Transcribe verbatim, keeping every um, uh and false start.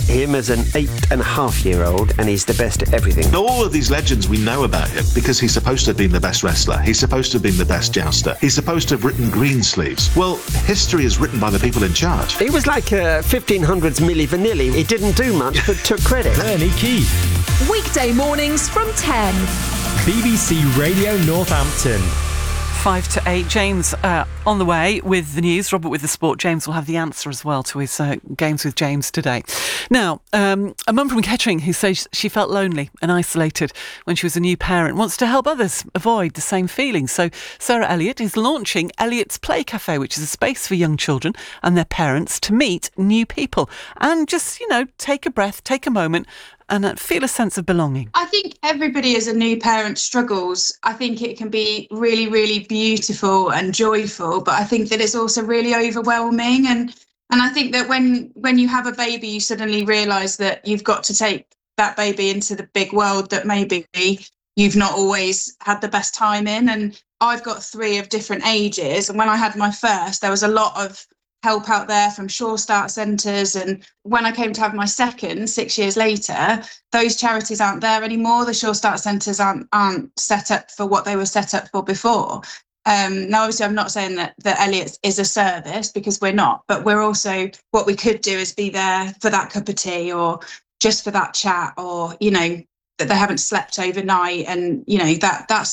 him as an eight and a half year old, and he's the best at everything. All of these legends we know about him because he's supposed to have been the best wrestler. He's supposed to have been the best jouster. He's supposed to have written Greensleeves. Well, history is written by the people in charge. He was like a fifteen hundreds Milli Vanilli. He didn't do much, but took credit. Bernie Keith. Weekday mornings from ten. B B C Radio Northampton. Five to eight. James uh, on the way with the news. Robert with the sport. James will have the answer as well to his uh, Games with James today. Now, um, a mum from Kettering who says she felt lonely and isolated when she was a new parent wants to help others avoid the same feelings. So Sarah Elliott is launching Elliott's Play Cafe, which is a space for young children and their parents to meet new people and just, you know, take a breath, take a moment and uh, feel a sense of belonging. I think everybody as a new parent struggles. I think it can be really, really beautiful and joyful, but I think that it's also really overwhelming. And and I think that when when you have a baby, you suddenly realise that you've got to take that baby into the big world that maybe you've not always had the best time in. And I've got three of different ages. And when I had my first, there was a lot of help out there from Sure Start centres, and when I came to have my second six years later, those charities aren't there anymore. The Sure Start centres aren't aren't set up for what they were set up for before. Um, now, obviously, I'm not saying that that Elliott's is a service, because we're not, but we're also, what we could do is be there for that cup of tea or just for that chat, or, you know, that they haven't slept overnight, and, you know, that that's